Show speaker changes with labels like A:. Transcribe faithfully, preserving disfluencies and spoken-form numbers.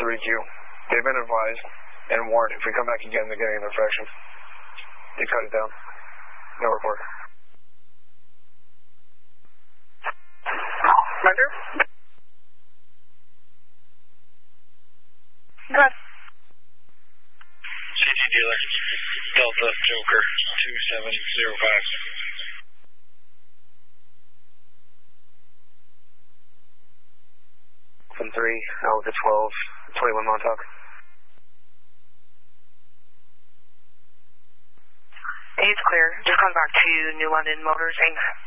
A: three Q. They've been advised and warned if we come back again, they're getting an infection. They cut it down. No report.
B: Roger. Go ahead.
C: C T dealer, Delta Joker two seven zero five.
A: From three, out with the twelve, twenty-one Montauk.
B: It's clear. Just come back to New London Motors, Incorporated.